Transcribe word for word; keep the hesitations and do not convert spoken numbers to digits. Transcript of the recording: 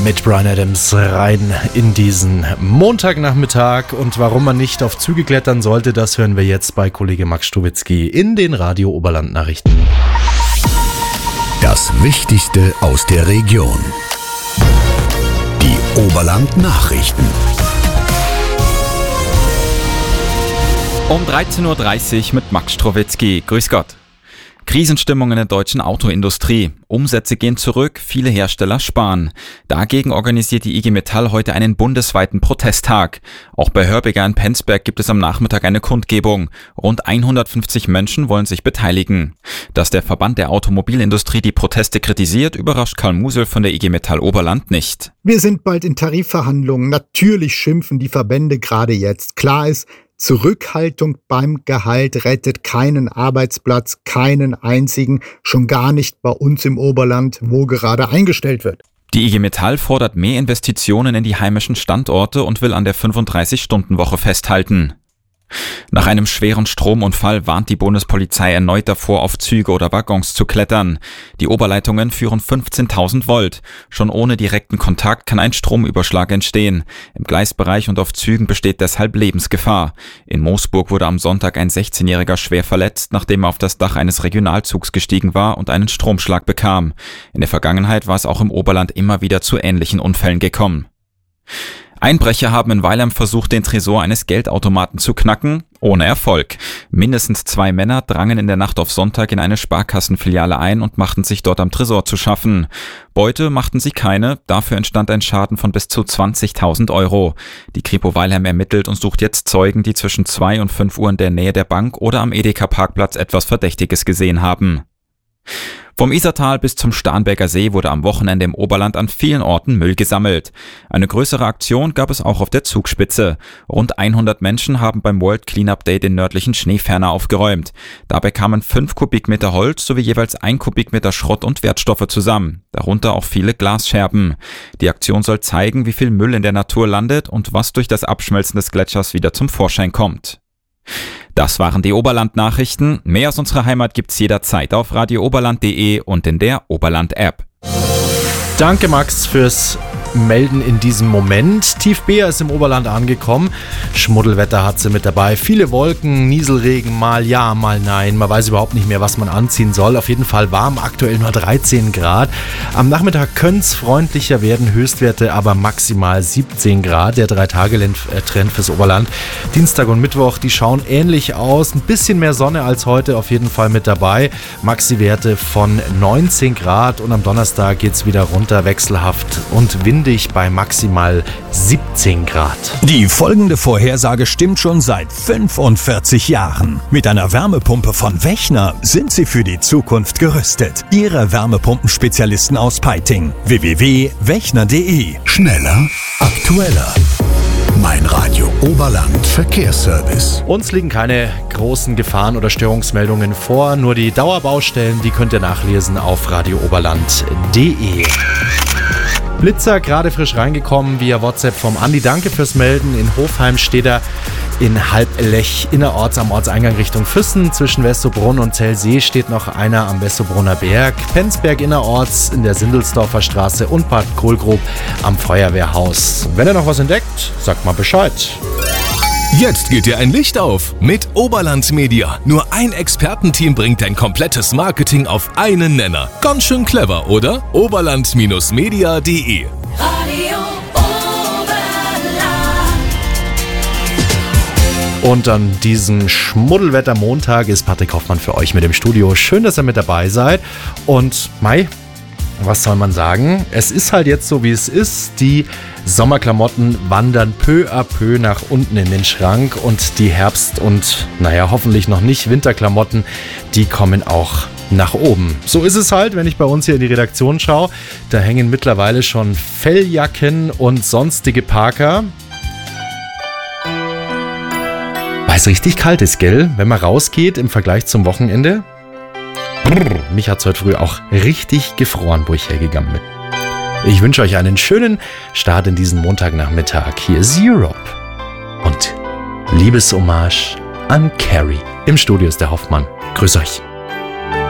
mit Bryan Adams rein in diesen Montagnachmittag. Und warum man nicht auf Züge klettern sollte, das hören wir jetzt bei Kollege Max Struwitzki in den Radio Oberland Nachrichten. Das Wichtigste aus der Region. Die Oberland Nachrichten. Um dreizehn Uhr dreißig mit Max Struwitzki. Grüß Gott. Krisenstimmung in der deutschen Autoindustrie. Umsätze gehen zurück, viele Hersteller sparen. Dagegen organisiert die I G Metall heute einen bundesweiten Protesttag. Auch bei Hörbiger in Penzberg gibt es am Nachmittag eine Kundgebung. Rund hundertfünfzig Menschen wollen sich beteiligen. Dass der Verband der Automobilindustrie die Proteste kritisiert, überrascht Karl Musel von der I G Metall Oberland nicht. Wir sind bald in Tarifverhandlungen. Natürlich schimpfen die Verbände gerade jetzt. Klar ist, Zurückhaltung beim Gehalt rettet keinen Arbeitsplatz, keinen einzigen, schon gar nicht bei uns im Oberland, wo gerade eingestellt wird. Die I G Metall fordert mehr Investitionen in die heimischen Standorte und will an der fünfunddreißig-Stunden-Woche festhalten. Nach einem schweren Stromunfall warnt die Bundespolizei erneut davor, auf Züge oder Waggons zu klettern. Die Oberleitungen führen fünfzehntausend Volt. Schon ohne direkten Kontakt kann ein Stromüberschlag entstehen. Im Gleisbereich und auf Zügen besteht deshalb Lebensgefahr. In Moosburg wurde am Sonntag ein sechzehnjähriger schwer verletzt, nachdem er auf das Dach eines Regionalzugs gestiegen war und einen Stromschlag bekam. In der Vergangenheit war es auch im Oberland immer wieder zu ähnlichen Unfällen gekommen. Einbrecher haben in Weilheim versucht, den Tresor eines Geldautomaten zu knacken, ohne Erfolg. Mindestens zwei Männer drangen in der Nacht auf Sonntag in eine Sparkassenfiliale ein und machten sich dort am Tresor zu schaffen. Beute machten sie keine, dafür entstand ein Schaden von bis zu zwanzigtausend Euro. Die Kripo Weilheim ermittelt und sucht jetzt Zeugen, die zwischen zwei und fünf Uhr in der Nähe der Bank oder am Edeka-Parkplatz etwas Verdächtiges gesehen haben. Vom Isartal bis zum Starnberger See wurde am Wochenende im Oberland an vielen Orten Müll gesammelt. Eine größere Aktion gab es auch auf der Zugspitze. Rund hundert Menschen haben beim World Cleanup Day den nördlichen Schneeferner aufgeräumt. Dabei kamen fünf Kubikmeter Holz sowie jeweils ein Kubikmeter Schrott und Wertstoffe zusammen, darunter auch viele Glasscherben. Die Aktion soll zeigen, wie viel Müll in der Natur landet und was durch das Abschmelzen des Gletschers wieder zum Vorschein kommt. Das waren die Oberland-Nachrichten. Mehr aus unserer Heimat gibt's jederzeit auf radio oberland punkt de und in der Oberland-App. Danke Max fürs Melden in diesem Moment. Tief Beer ist im Oberland angekommen. Schmuddelwetter hat sie mit dabei. Viele Wolken, Nieselregen, mal ja, mal nein. Man weiß überhaupt nicht mehr, was man anziehen soll. Auf jeden Fall warm, aktuell nur dreizehn Grad. Am Nachmittag könnte es freundlicher werden, Höchstwerte aber maximal siebzehn Grad. Der Drei-Tage-Trend fürs Oberland. Dienstag und Mittwoch, die schauen ähnlich aus. Ein bisschen mehr Sonne als heute auf jeden Fall mit dabei. Maxi-Werte von neunzehn Grad und am Donnerstag geht es wieder runter, wechselhaft und windig bei maximal siebzehn Grad. Die folgende Vorhersage stimmt schon seit fünfundvierzig Jahren. Mit einer Wärmepumpe von Wechner sind Sie für die Zukunft gerüstet. Ihre Wärmepumpenspezialisten aus Peiting. w w w punkt wechner punkt de. Schneller, aktueller. Mein Radio Oberland Verkehrsservice. Uns liegen keine großen Gefahren oder Störungsmeldungen vor, nur die Dauerbaustellen, die könnt ihr nachlesen auf radio oberland punkt de. Blitzer, gerade frisch reingekommen via WhatsApp vom Andi. Danke fürs Melden. In Hofheim steht er in Halblech innerorts am Ortseingang Richtung Füssen. Zwischen Westobrunn und Zellsee steht noch einer am Westobrunner Berg. Penzberg innerorts in der Sindelsdorfer Straße und Bad Kohlgrub am Feuerwehrhaus. Wenn ihr noch was entdeckt, sagt mal Bescheid. Jetzt geht dir ein Licht auf mit Oberland Media. Nur ein Expertenteam bringt dein komplettes Marketing auf einen Nenner. Ganz schön clever, oder? oberland Media punkt de. Radio Oberland. Und an diesem Schmuddelwetter-Montag ist Patrick Hoffmann für euch mit im Studio. Schön, dass ihr mit dabei seid. Und Mai, was soll man sagen? Es ist halt jetzt so, wie es ist. Die Sommerklamotten wandern peu à peu nach unten in den Schrank und die Herbst- und, naja, hoffentlich noch nicht Winterklamotten, die kommen auch nach oben. So ist es halt, wenn ich bei uns hier in die Redaktion schaue. Da hängen mittlerweile schon Felljacken und sonstige Parker. Weil es richtig kalt ist, gell? Wenn man rausgeht im Vergleich zum Wochenende. Brrr, mich hat es heute früh auch richtig gefroren, wo ich hergegangen bin. Ich wünsche euch einen schönen Start in diesen Montagnachmittag. Hier ist Europe und Liebeshommage an Carrie. Im Studio ist der Hoffmann. Grüß euch.